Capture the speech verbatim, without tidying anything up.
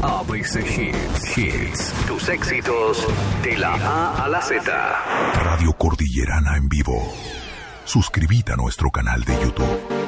A B C Hits, Hits, tus éxitos de la A a la Z. Radio Cordillerana en vivo. Suscríbete a nuestro canal de YouTube.